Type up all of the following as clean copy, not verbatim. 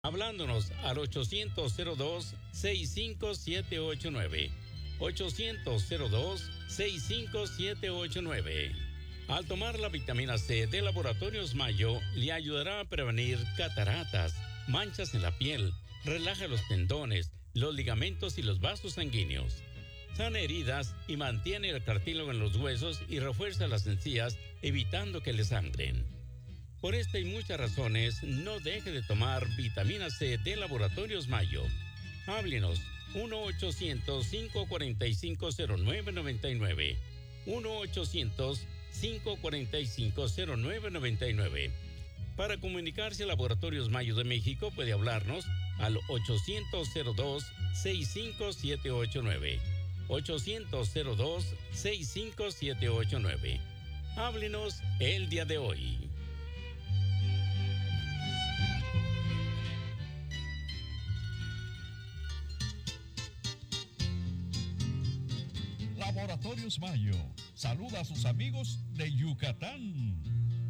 hablándonos al 800-02-65789. 800-02-65789. Al tomar la vitamina C de Laboratorios Mayo, le ayudará a prevenir cataratas, manchas en la piel, relaja los tendones, los ligamentos y los vasos sanguíneos. Sana heridas y mantiene el cartílago en los huesos y refuerza las encías, evitando que le sangren. Por esta y muchas razones, no deje de tomar vitamina C de Laboratorios Mayo. Háblenos 1-800-545-0999. 1-800-545-0999. Para comunicarse a Laboratorios Mayo de México puede hablarnos al 800-02-65789. 800-02-65789. Háblenos el día de hoy. Laboratorios Mayo saluda a sus amigos de Yucatán.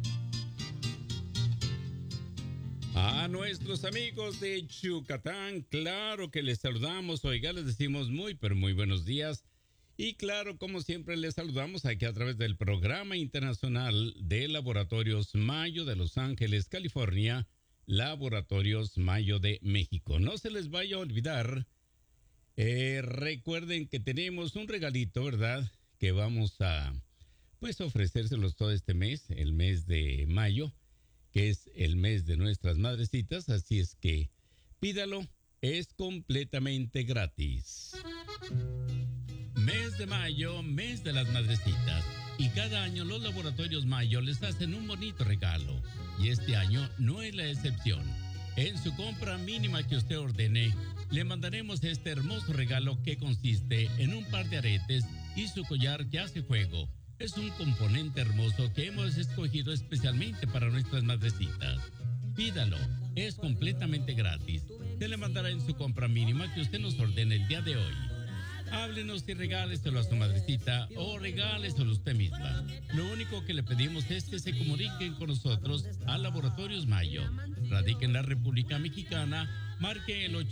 A nuestros amigos de Yucatán, claro que les saludamos. Oiga, les decimos muy, pero muy buenos días. Y claro, como siempre, les saludamos aquí a través del Programa Internacional de Laboratorios Mayo de Los Ángeles, California, Laboratorios Mayo de México. No se les vaya a olvidar, recuerden que tenemos un regalito, ¿verdad? Que vamos a, pues, ofrecérselos todo este mes, el mes de mayo, que es el mes de nuestras madrecitas, así es que pídalo, es completamente gratis. Mes de mayo, mes de las madrecitas, y cada año los Laboratorios Mayo les hacen un bonito regalo, y este año no es la excepción. En su compra mínima que usted ordene, le mandaremos este hermoso regalo que consiste en un par de aretes y su collar que hace juego. Es un componente hermoso que hemos escogido especialmente para nuestras madrecitas. Pídalo, es completamente gratis. Se le mandará en su compra mínima que usted nos ordene el día de hoy. Háblenos y regáleselo a su madrecita o regáleselo usted misma. Lo único que le pedimos es que se comuniquen con nosotros a Laboratorios Mayo. Radica en la República Mexicana. Marque el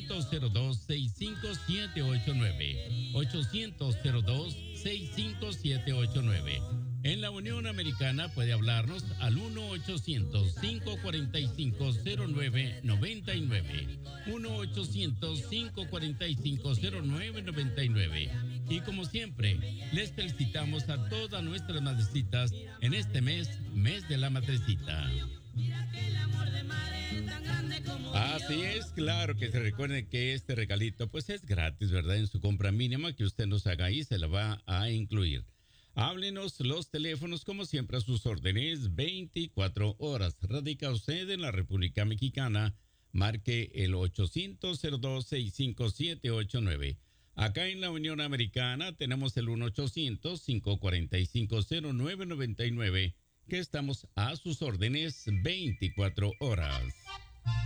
800-02-65789. 800-02-65789. En la Unión Americana puede hablarnos al 1-800-545-0999. 1-800-545-0999. Y como siempre, les felicitamos a todas nuestras madrecitas en este mes, mes de la madrecita. Así es, claro que se recuerden que este regalito pues es gratis, ¿verdad? En su compra mínima que usted nos haga ahí se la va a incluir. Háblenos, los teléfonos como siempre a sus órdenes 24 horas. Radica usted en la República Mexicana, marque el 800-02-65789. Acá en la Unión Americana tenemos el 1-800-545-0999, que estamos a sus órdenes 24 horas.